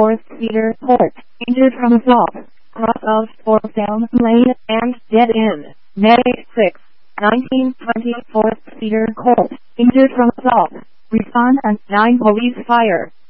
4th Cedar Court, injured from assault, cross of 4th Elm Lane, and dead end. May 6, 1920, 4th Cedar Court, injured from assault. Respond and 9 police fire.